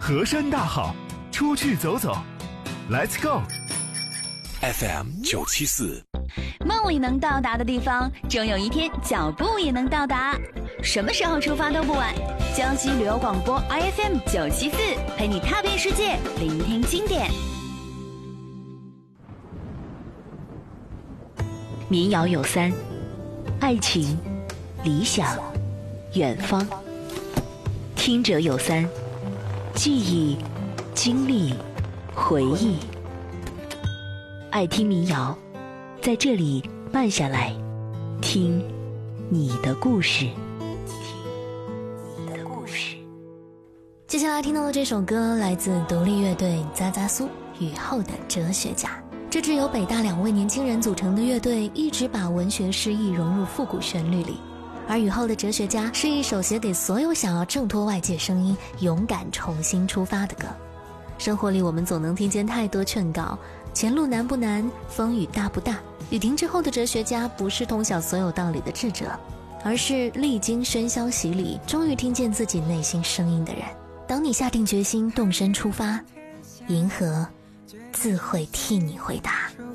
河山大好，出去走走 ，Let's go。 FM 974， 梦里能到达的地方，终有一天脚步也能到达。什么时候出发都不晚。江西旅游广播 IFM 974，陪你踏遍世界，聆听经典。 民谣有三：爱情、理想、远方。听者有三：记忆、经历、回忆。爱听民谣，在这里慢下来，听你的故事。 接下来听到的这首歌来自独立乐队扎扎苏雨后的哲学家。这支由北大2位年轻人组成的乐队，一直把文学诗意融入复古旋律里。而雨后的哲学家是一首写给所有想要挣脱外界声音、勇敢重新出发的歌。生活里我们总能听见太多劝告，前路难不难，风雨大不大。雨停之后的哲学家不是通晓所有道理的智者，而是历经喧嚣洗礼，终于听见自己内心声音的人。当你下定决心动身出发，银河自会替你回答。